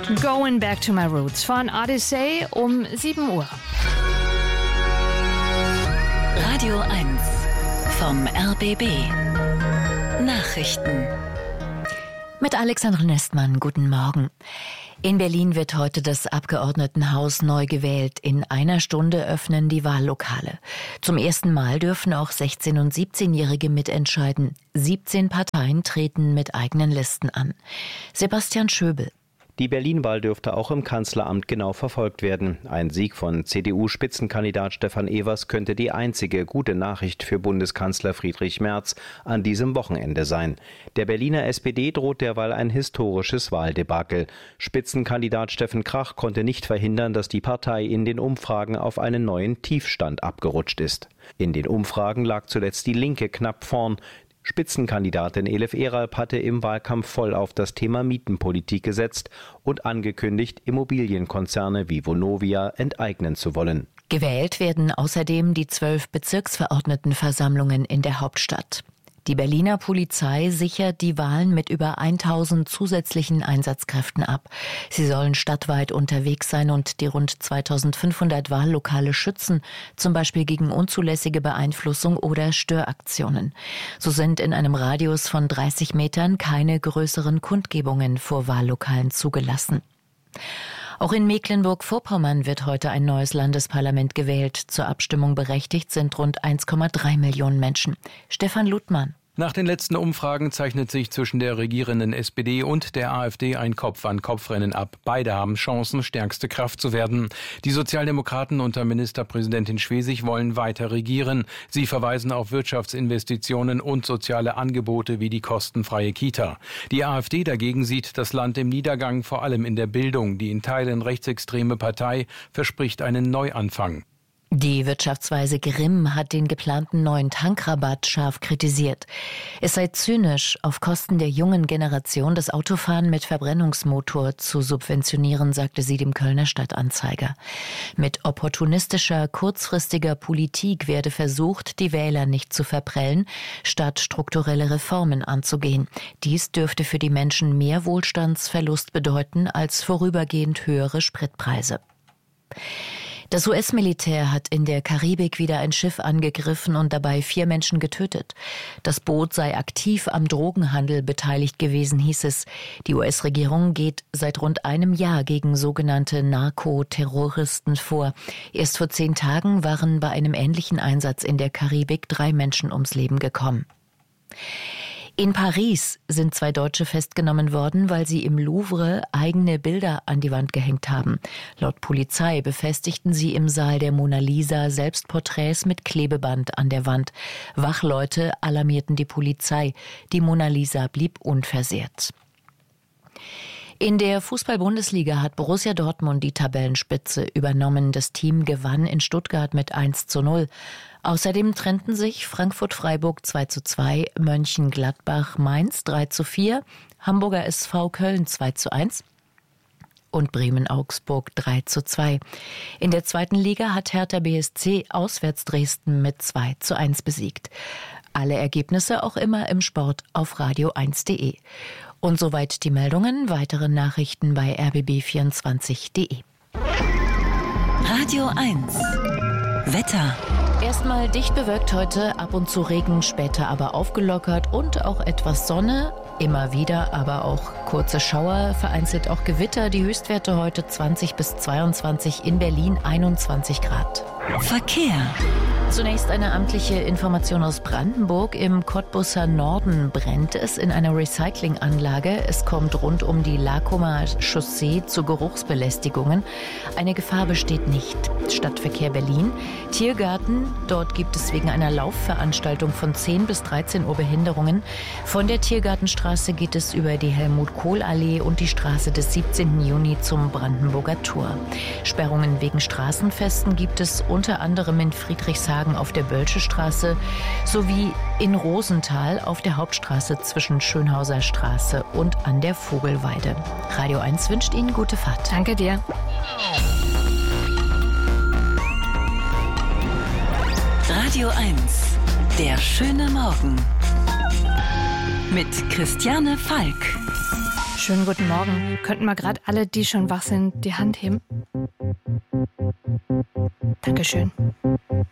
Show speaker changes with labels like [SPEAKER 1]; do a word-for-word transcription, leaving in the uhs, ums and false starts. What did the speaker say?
[SPEAKER 1] Going Back to My Roots von Odyssey um sieben Uhr.
[SPEAKER 2] Radio eins vom R B B. Nachrichten.
[SPEAKER 3] Mit Alexandra Nestmann, guten Morgen. In Berlin wird heute das Abgeordnetenhaus neu gewählt. In einer Stunde öffnen die Wahllokale. Zum ersten Mal dürfen auch sechzehn- und siebzehnjährige mitentscheiden. siebzehn Parteien treten mit eigenen Listen an. Sebastian Schöbel.
[SPEAKER 4] Die Berlin-Wahl dürfte auch im Kanzleramt genau verfolgt werden. Ein Sieg von C D U-Spitzenkandidat Stefan Evers könnte die einzige gute Nachricht für Bundeskanzler Friedrich Merz an diesem Wochenende sein. Der Berliner S P D droht derweil ein historisches Wahldebakel. Spitzenkandidat Steffen Krach konnte nicht verhindern, dass die Partei in den Umfragen auf einen neuen Tiefstand abgerutscht ist. In den Umfragen lag zuletzt die Linke knapp vorn. Spitzenkandidatin Elif Eralp hatte im Wahlkampf voll auf das Thema Mietenpolitik gesetzt und angekündigt, Immobilienkonzerne wie Vonovia enteignen zu wollen.
[SPEAKER 3] Gewählt werden außerdem die zwölf Bezirksverordnetenversammlungen in der Hauptstadt. Die Berliner Polizei sichert die Wahlen mit über tausend zusätzlichen Einsatzkräften ab. Sie sollen stadtweit unterwegs sein und die rund zweitausendfünfhundert Wahllokale schützen, zum Beispiel gegen unzulässige Beeinflussung oder Störaktionen. So sind in einem Radius von dreißig Metern keine größeren Kundgebungen vor Wahllokalen zugelassen. Auch in Mecklenburg-Vorpommern wird heute ein neues Landesparlament gewählt. Zur Abstimmung berechtigt sind rund eins Komma drei Millionen Menschen. Stefan Ludmann.
[SPEAKER 5] Nach den letzten Umfragen zeichnet sich zwischen der regierenden S P D und der AfD ein Kopf-an-Kopf-Rennen ab. Beide haben Chancen, stärkste Kraft zu werden. Die Sozialdemokraten unter Ministerpräsidentin Schwesig wollen weiter regieren. Sie verweisen auf Wirtschaftsinvestitionen und soziale Angebote wie die kostenfreie Kita. Die AfD dagegen sieht das Land im Niedergang, vor allem in der Bildung. Die in Teilen rechtsextreme Partei verspricht einen Neuanfang.
[SPEAKER 3] Die Wirtschaftsweise Grimm hat den geplanten neuen Tankrabatt scharf kritisiert. Es sei zynisch, auf Kosten der jungen Generation das Autofahren mit Verbrennungsmotor zu subventionieren, sagte sie dem Kölner Stadtanzeiger. Mit opportunistischer, kurzfristiger Politik werde versucht, die Wähler nicht zu verprellen, statt strukturelle Reformen anzugehen. Dies dürfte für die Menschen mehr Wohlstandsverlust bedeuten als vorübergehend höhere Spritpreise. Das U S-Militär hat in der Karibik wieder ein Schiff angegriffen und dabei vier Menschen getötet. Das Boot sei aktiv am Drogenhandel beteiligt gewesen, hieß es. Die U S-Regierung geht seit rund einem Jahr gegen sogenannte Narkoterroristen vor. Erst vor zehn Tagen waren bei einem ähnlichen Einsatz in der Karibik drei Menschen ums Leben gekommen. In Paris sind zwei Deutsche festgenommen worden, weil sie im Louvre eigene Bilder an die Wand gehängt haben. Laut Polizei befestigten sie im Saal der Mona Lisa Selbstporträts mit Klebeband an der Wand. Wachleute alarmierten die Polizei. Die Mona Lisa blieb unversehrt. In der Fußball-Bundesliga hat Borussia Dortmund die Tabellenspitze übernommen. Das Team gewann in Stuttgart mit eins zu null. Außerdem trennten sich Frankfurt-Freiburg zwei zu zwei, Mönchengladbach-Mainz drei zu vier, Hamburger S V Köln zwei zu eins und Bremen-Augsburg drei zu zwei. In der zweiten Liga hat Hertha B S C auswärts Dresden mit zwei zu eins besiegt. Alle Ergebnisse auch immer im Sport auf radio eins punkt de. Und soweit die Meldungen, weitere Nachrichten bei r b b vierundzwanzig punkt de.
[SPEAKER 2] Radio eins. Wetter.
[SPEAKER 3] Erstmal dicht bewölkt heute, ab und zu Regen, später aber aufgelockert und auch etwas Sonne. Immer wieder, aber auch kurze Schauer, vereinzelt auch Gewitter. Die Höchstwerte heute zwanzig bis zweiundzwanzig, in Berlin einundzwanzig Grad.
[SPEAKER 2] Verkehr.
[SPEAKER 3] Zunächst eine amtliche Information aus Brandenburg. Im Cottbusser Norden brennt es in einer Recyclinganlage. Es kommt rund um die Lacumer Chaussee zu Geruchsbelästigungen. Eine Gefahr besteht nicht. Stadtverkehr Berlin. Tiergarten. Dort gibt es wegen einer Laufveranstaltung von zehn bis dreizehn Uhr Behinderungen. Von der Tiergartenstraße geht es über die Helmut-Kohl-Allee und die Straße des siebzehnten Juni zum Brandenburger Tor. Sperrungen wegen Straßenfesten gibt es unter anderem in Friedrichshagen auf der Bölsche Straße sowie in Rosenthal auf der Hauptstraße zwischen Schönhauser Straße und an der Vogelweide. Radio eins wünscht Ihnen gute Fahrt.
[SPEAKER 1] Danke dir.
[SPEAKER 2] Radio eins. Der schöne Morgen. Mit Christiane Falk.
[SPEAKER 1] Schönen guten Morgen. Könnten mal gerade alle, die schon wach sind, die Hand heben? Dankeschön.